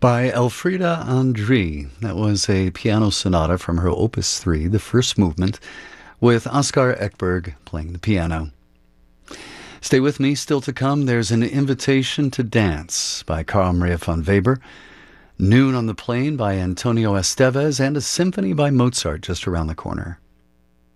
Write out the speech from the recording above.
By Elfriede André. That was a piano sonata from her Opus 3, the first movement, with Oskar Ekberg playing the piano. Stay with me, still to come, there's An Invitation to Dance by Carl Maria von Weber, Noon on the Plain by Antonio Estevez, and a symphony by Mozart just around the corner.